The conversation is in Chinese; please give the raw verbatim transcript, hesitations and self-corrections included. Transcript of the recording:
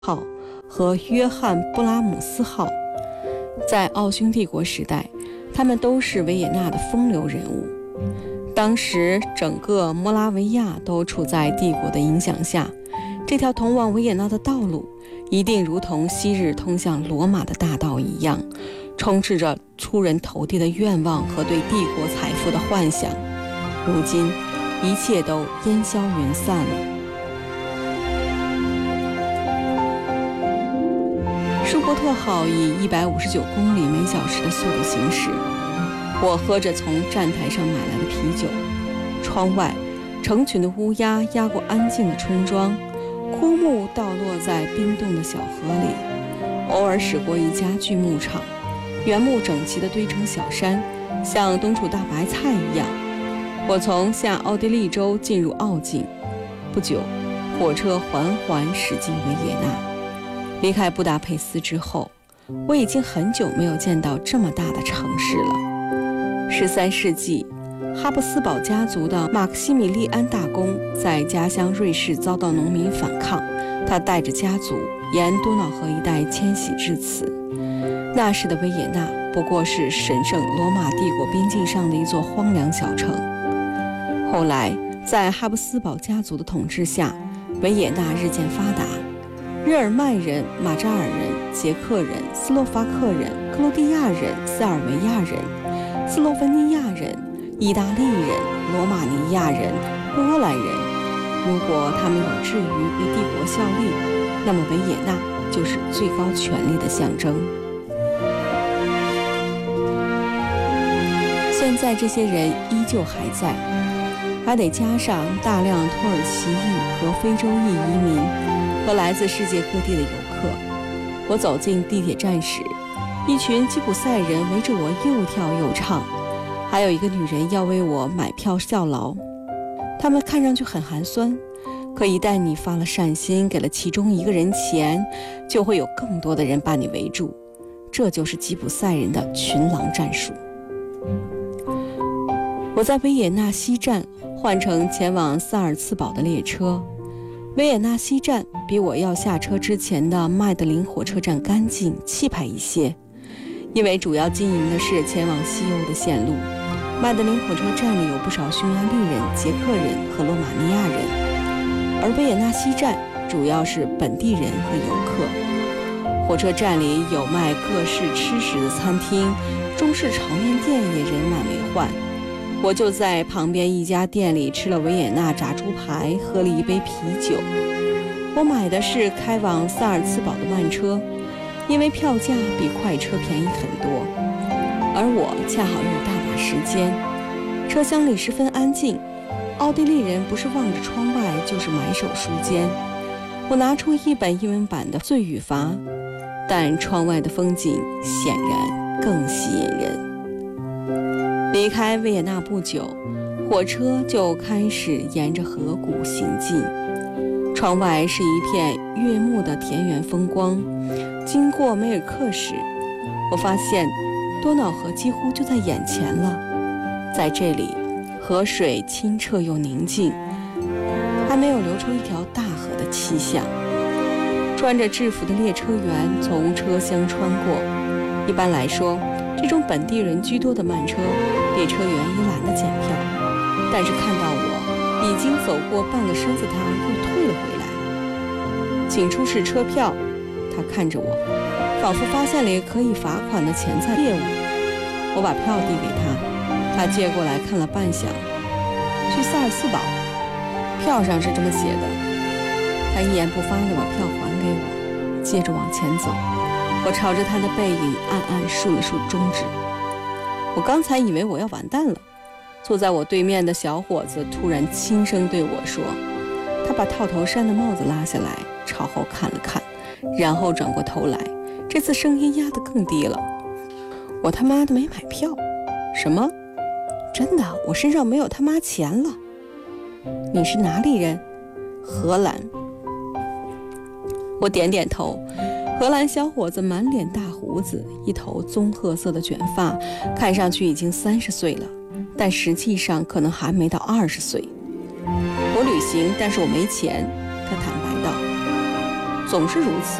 号和约翰·布拉姆斯号。在奥匈帝国时代，他们都是维也纳的风流人物。当时整个摩拉维亚都处在帝国的影响下，这条通往维也纳的道路一定如同昔日通向罗马的大道一样，充斥着出人头地的愿望和对帝国财富的幻想。如今一切都烟消云散了。舒伯特号以一百五十九公里每小时的速度行驶，我喝着从站台上买来的啤酒。窗外成群的乌鸦压过安静的村庄，枯木倒落在冰冻的小河里。偶尔驶过一家锯木厂，原木整齐地堆成小山，像冬储大白菜一样。我从下奥地利州进入奥境，不久火车缓缓驶进维也纳。离开布达佩斯之后，我已经很久没有见到这么大的城市了。十三世纪，哈布斯堡家族的马克西米利安大公在家乡瑞士遭到农民反抗，他带着家族沿多瑙河一带迁徙至此。那时的维也纳不过是神圣罗马帝国边境上的一座荒凉小城。后来在哈布斯堡家族的统治下，维也纳日渐发达。日耳曼人、马扎尔人、捷克人、斯洛伐克人、克罗地亚人、塞尔维亚人、斯洛文尼亚人、意大利人、罗马尼亚人、波兰人，如果他们有志于为帝国效力，那么维也纳就是最高权力的象征。现在这些人依旧还在，还得加上大量土耳其裔和非洲裔移民和来自世界各地的游客。我走进地铁站时，一群吉普赛人围着我又跳又唱，还有一个女人要为我买票效劳。他们看上去很寒酸，可一旦你发了善心，给了其中一个人钱，就会有更多的人把你围住。这就是吉普赛人的群狼战术。我在维也纳西站换乘前往萨尔茨堡的列车。维也纳西站比我要下车之前的麦德林火车站干净气派一些，因为主要经营的是前往西欧的线路。麦德林火车站里有不少匈牙利人、捷克人和罗马尼亚人，而维也纳西站主要是本地人和游客。火车站里有卖各式吃食的餐厅，中式炒面店也人满为患。我就在旁边一家店里吃了维也纳炸猪排，喝了一杯啤酒。我买的是开往萨尔茨堡的慢车，因为票价比快车便宜很多，而我恰好有大把时间。车厢里十分安静，奥地利人不是望着窗外，就是埋首书间。我拿出一本英文版的《罪与罚》，但窗外的风景显然更吸引人。离开维也纳不久，火车就开始沿着河谷行进。窗外是一片悦目的田园风光。经过梅尔克时，我发现多瑙河几乎就在眼前了。在这里，河水清澈又宁静，还没有流出一条大河的气象。穿着制服的列车员从车厢穿过。一般来说，这种本地人居多的慢车，列车员也懒得检票，但是看到我已经走过半个身子，他又退了回来。请出示车票。他看着我，仿佛发现了可以罚款的潜在猎物。我把票递给他，他接过来看了半晌。去萨尔茨堡，票上是这么写的。他一言不发地把票还给我，接着往前走。我朝着他的背影暗暗竖了竖中指。我刚才以为我要完蛋了。坐在我对面的小伙子突然轻声对我说，他把套头衫的帽子拉下来，朝后看了看，然后转过头来，这次声音压得更低了。我他妈的没买票。什么？真的，我身上没有他妈钱了。你是哪里人？荷兰。我点点头。荷兰小伙子满脸大胡子，一头棕褐色的卷发，看上去已经三十岁了，但实际上可能还没到二十岁。我旅行，但是我没钱，他坦白道。 总是如此。